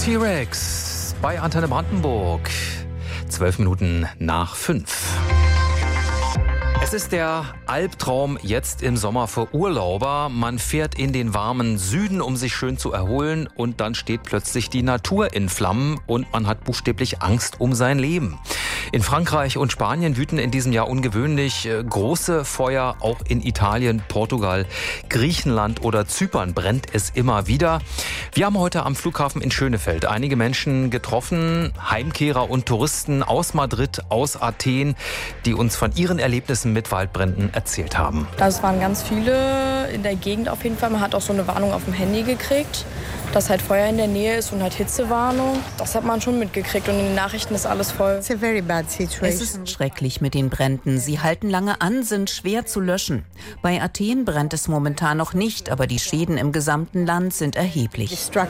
T-Rex bei Antenne Brandenburg. 12 Minuten nach 5. Es ist der Albtraum jetzt im Sommer für Urlauber. Man fährt in den warmen Süden, um sich schön zu erholen, und dann steht plötzlich die Natur in Flammen und man hat buchstäblich Angst um sein Leben. In Frankreich und Spanien wüten in diesem Jahr ungewöhnlich große Feuer. Auch in Italien, Portugal, Griechenland oder Zypern brennt es immer wieder. Wir haben heute am Flughafen in Schönefeld einige Menschen getroffen, Heimkehrer und Touristen aus Madrid, aus Athen, die uns von ihren Erlebnissen mit Waldbränden erzählt haben. Das waren ganz viele in der Gegend auf jeden Fall. Man hat auch so eine Warnung auf dem Handy gekriegt, dass halt Feuer in der Nähe ist und halt Hitzewarnung. Das hat man schon mitgekriegt und in den Nachrichten ist alles voll. Es ist schrecklich mit den Bränden. Sie halten lange an, sind schwer zu löschen. Bei Athen brennt es momentan noch nicht, aber die Schäden im gesamten Land sind erheblich.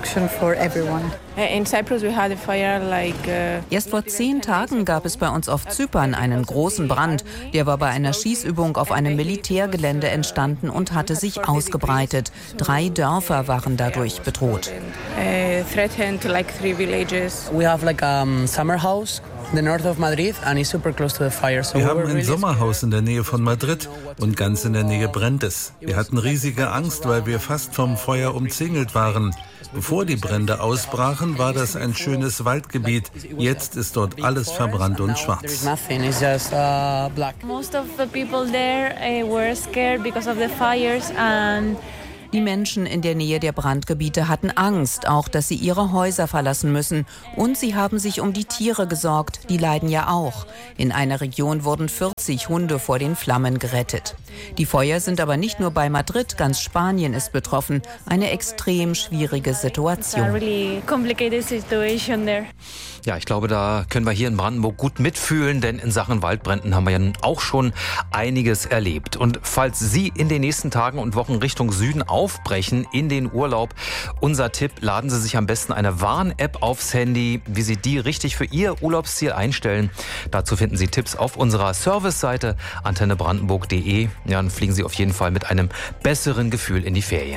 Erst vor 10 Tagen gab es bei uns auf Zypern einen großen Brand. Der war bei einer Schießübung auf einem Militärgelände entstanden und hatte sich ausgebreitet. 3 Dörfer waren dadurch bedroht. We have like a summer house in the north of Madrid and it's super close to the fire. So wir haben ein Sommerhaus in der Nähe von Madrid und ganz in der Nähe brennt es. Wir hatten riesige Angst, weil wir fast vom Feuer umzingelt waren. Bevor die Brände ausbrachen, war das ein schönes Waldgebiet. Jetzt ist dort alles verbrannt und schwarz. Most of the people there were scared because of the fires and die Menschen in der Nähe der Brandgebiete hatten Angst, auch dass sie ihre Häuser verlassen müssen. Und sie haben sich um die Tiere gesorgt, die leiden ja auch. In einer Region wurden 40 Hunde vor den Flammen gerettet. Die Feuer sind aber nicht nur bei Madrid, ganz Spanien ist betroffen. Eine extrem schwierige Situation. Ja, ich glaube, da können wir hier in Brandenburg gut mitfühlen, denn in Sachen Waldbränden haben wir ja auch schon einiges erlebt. Und falls Sie in den nächsten Tagen und Wochen Richtung Süden aufbrechen in den Urlaub, unser Tipp: laden Sie sich am besten eine Warn-App aufs Handy, wie Sie die richtig für Ihr Urlaubsziel einstellen. Dazu finden Sie Tipps auf unserer Serviceseite antennebrandenburg.de. Ja, dann fliegen Sie auf jeden Fall mit einem besseren Gefühl in die Ferien.